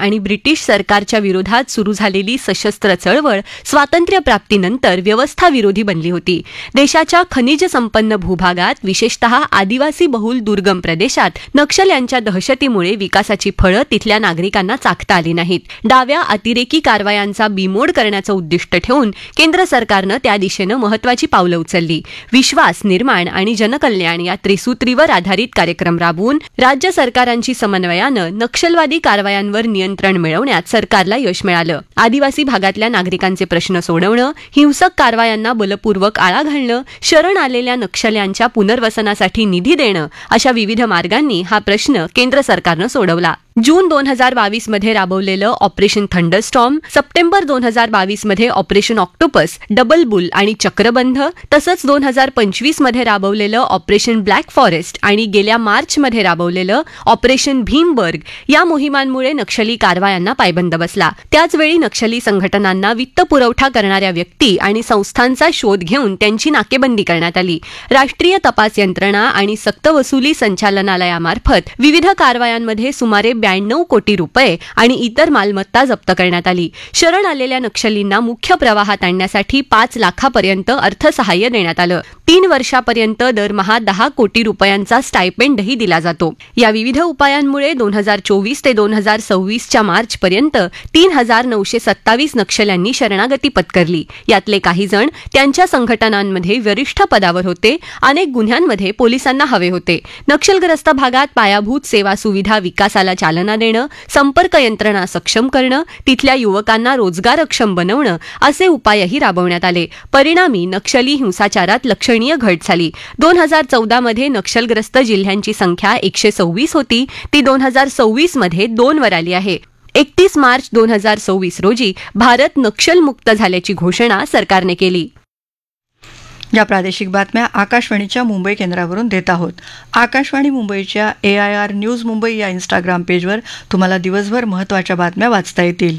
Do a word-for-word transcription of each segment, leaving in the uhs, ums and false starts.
आणि ब्रिटिश सरकारच्या विरोधात सुरू झालेली सशस्त्र चळवळ स्वातंत्र्यप्राप्तीनंतर व्यवस्थाविरोधी बनली होती. देशाच्या खनिज संपन्न भूभागात विशेषतः आदिवासी बहुल दुर्गम प्रदेशात नक्षल्यांच्या दहशतीमुळे विकासाची फळं तिथल्या नागरिकांना चाखता आली नाहीत. डाव्या अतिरेकी कारवायांचा बीमोड करण्याचं उद्दिष्ट ठेवून केंद्र सरकारनं त्या दिशेनं महत्वाची पावलं उचलली. विश्वास निर्माण आणि जनकल्याण या त्रिसूत्रीवर आधारित कार्यक्रम राबवून राज्य सरकारांची समन्वयानं नक्षलवादी कारवायांवर नियंत्रण मिळवण्यात सरकारला यश मिळालं. आदिवासी भागातल्या नागरिकांचे प्रश्न सोडवणं, हिंसक कारवायांना बलपूर्वक आळा घालणं, शरण आलेल्या नक्षल्यांच्या पुनर्वसनासाठी निधी देणं अशा विविध मार्गांनी हा प्रश्न केंद्र सरकारनं सोडवला. जून दोन हजार बावीस मध्ये राबवलेलं ऑपरेशन थंडरस्टॉर्म, सप्टेंबर दोन हजार बावीस मध्ये ऑपरेशन ऑक्टोपस, डबल बुल आणि चक्रबंध, तसंच दोन हजार पंचवीस मध्ये राबवलेलं ऑपरेशन ब्लॅक फॉरेस्ट आणि गेल्या मार्च मध्ये राबवलेलं ऑपरेशन भीमबर्ग या मोहिमांमुळे नक्षली कारवायांना पायबंद बसला. त्याचवेळी नक्षली संघटनांना वित्त पुरवठा करणाऱ्या व्यक्ती आणि संस्थांचा शोध घेऊन त्यांची नाकेबंदी करण्यात आली. राष्ट्रीय तपास यंत्रणा आणि सक्तवसुली संचालनालयामार्फत विविध कारवायांमध्ये सुमारे ब्याण्णव कोटी रुपये आणि इतर मालमत्ता जप्त करण्यात आली. शरण आलेल्या नक्षलींना मुख्य प्रवाहात आणण्यासाठी पाच लाखापर्यंत अर्थसहाय्य देण्यात आलं. तीन वर्षापर्यंत दरमहा दहा कोटी रुपयांचा स्टायपेंडही दिला जातो. या विविध उपायांमुळे दोन हजार चोवीस ते दोन हजार सव्वीसच्या मार्चपर्यंत तीन हजार नऊशे सत्तावीस नक्षल्यांनी शरणागती पत्करली. यातले काही जण त्यांच्या संघटनांमध्ये वरिष्ठ पदावर होते. अनेक गुन्ह्यांमध्ये पोलिसांना हवे होते. नक्षलग्रस्त भागात पायाभूत सेवा सुविधा विकासाला चालना देणं, संपर्क यंत्रणा सक्षम करणं, तिथल्या युवकांना रोजगारक्षम बनवणं असे उपायही राबवण्यात आले. परिणामी नक्षली हिंसाचारात लक्षणीय घट झाली. दोन हजार चौदा मध्ये नक्षलग्रस्त जिल्ह्यांची संख्या एकशे सव्वीस होती. ती दोन हजार सव्वीस मध्ये दोन वर आली आहे. एकतीस मार्च दोन हजार सव्वीस रोजी भारत नक्षलमुक्त झाल्याची घोषणा सरकारने केली. या प्रादेशिक बातम्या आकाशवाणीच्या मुंबई केंद्रावरून देत आहोत. आकाशवाणी मुंबईच्या ए आय आर न्यूज मुंबई या इंस्टाग्राम पेजवर तुम्हाला दिवसभर महत्त्वाच्या बातम्या वाचता येतील.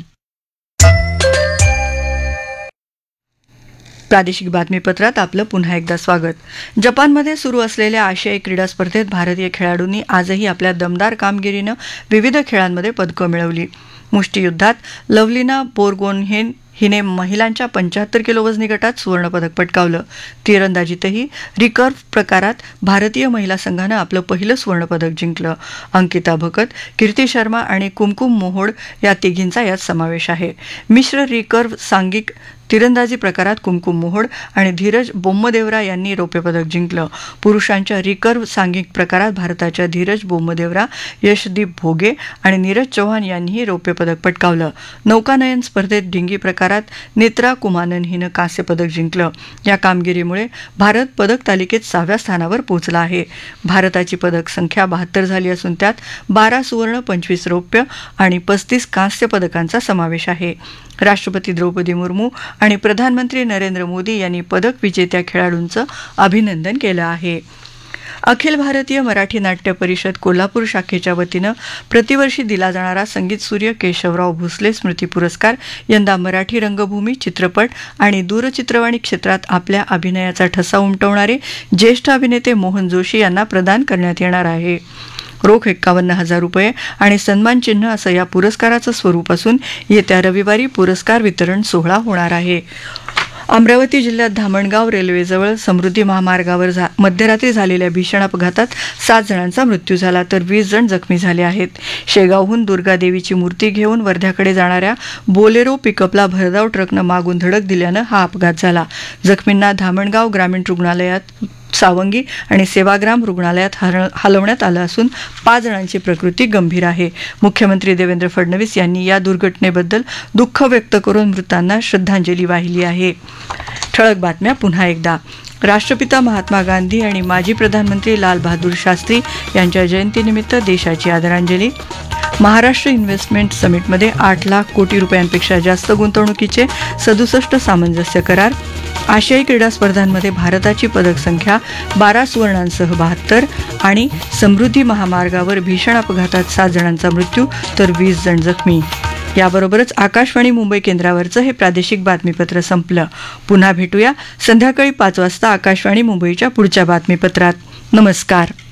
प्रादेशिक बातमीपत्रात आपलं पुन्हा एकदा स्वागत. जपानमध्ये सुरू असलेल्या आशियाई क्रीडा स्पर्धेत भारतीय खेळाडूंनी आजही आपल्या दमदार कामगिरीनं विविध खेळांमध्ये पदकं मिळवली. मुष्टियुद्धात लवलिना बोरगोहेन हिने महिलांच्या पंच्याहत्तर किलो वजनी गटात सुवर्णपदक पटकावलं. तिरंदाजीतही रिकर्व्ह प्रकारात भारतीय महिला संघानं आपलं पहिलं सुवर्णपदक जिंकलं. अंकिता भकत, कीर्ती शर्मा आणि कुमकुम मोहोड या तिघींचा यात समावेश आहे. मिश्र रिकर्व्ह सांघिक तिरंदाजी प्रकारात कुमकुम मोहोड आणि धीरज बोम्मदेवरा यांनी रौप्य पदक जिंकलं. पुरुषांच्या रिकर्व्ह सांघिक प्रकारात भारताच्या धीरज बोम्मदेवरा, यशदीप भोगे आणि नीरज चौहान यांनीही रौप्य पदक पटकावलं. नौकानयन स्पर्धेत डिंगी प्रकारात नेत्रा कुमानन हिनं कांस्य पदक जिंकलं. या कामगिरीमुळे भारत पदक तालिकेत सहाव्या स्थानावर पोहोचला आहे. भारताची पदक संख्या बहात्तर झाली असून त्यात बारा सुवर्ण, पंचवीस रौप्य आणि पस्तीस कांस्य पदकांचा समावेश आहे. राष्ट्रपती द्रौपदी मुर्मू आणि प्रधानमंत्री नरेंद्र मोदी यांनी पदक विजेत्या खेळाडूंचं अभिनंदन केलं आहे. अखिल भारतीय मराठी नाट्य परिषद कोल्हापूर शाखेच्या वतीनं प्रतिवर्षी दिला जाणारा संगीत सूर्य केशवराव भोसले स्मृती पुरस्कार यंदा मराठी रंगभूमी, चित्रपट आणि दूरचित्रवाणी क्षेत्रात आपल्या अभिनयाचा ठसा उमटवणारे ज्येष्ठ अभिनेते मोहन जोशी यांना प्रदान करण्यात येणार आहे. रोख एक्कावन्न हजार रुपये आणि सन्मान चिन्ह असं या पुरस्काराचं स्वरूप असून येत्या रविवारी पुरस्कार वितरण सोहळा होणार आहे. अमरावती जिल्ह्यात धामणगाव रेल्वेजवळ समृद्धी महामार्गावर झा मध्यरात्री झालेल्या भीषण अपघातात सात जणांचा मृत्यू झाला तर वीस जण जखमी झाले आहेत. शेगावहून दुर्गादेवीची मूर्ती घेऊन वर्ध्याकडे जाणाऱ्या बोलेरो पिकअपला भरधाव ट्रकनं मागून धडक दिल्यानं हा अपघात झाला. जखमींना धामणगाव ग्रामीण रुग्णालयात, सावंगी आणि सेवाग्राम रुग्णालयात हलवण्यात आलं असून पाच जणांची प्रकृती गंभीर आहे. मुख्यमंत्री देवेंद्र फडणवीस यांनी या दुर्घटनेबद्दल दुःख व्यक्त करून मृतांना श्रद्धांजली वाहिली आहे. ठळक बातम्या पुन्हा एकदा. राष्ट्रपिता महात्मा गांधी आणि माजी प्रधानमंत्री लाल बहादूर शास्त्री यांच्या जयंतीनिमित्त देशाची आदरांजली. महाराष्ट्र इन्व्हेस्टमेंट समिटमध्ये आठ लाख कोटी रुपयांपेक्षा जास्त गुंतवणुकीचे सदुसष्ट सामंजस्य करार. आशियाई क्रीडा स्पर्धांमध्ये भारताची पदक संख्या बारा सुवर्णांसह बहात्तर आणि समृद्धी महामार्गावर भीषण अपघातात सात जणांचा मृत्यू तर वीस जण जखमी. याबरोबरच आकाशवाणी मुंबई केंद्रावरचं हे प्रादेशिक बातमीपत्र संपलं. पुन्हा भेटूया संध्याकाळी पाच वाजता आकाशवाणी मुंबईच्या पुढच्या बातमीपत्रात. नमस्कार.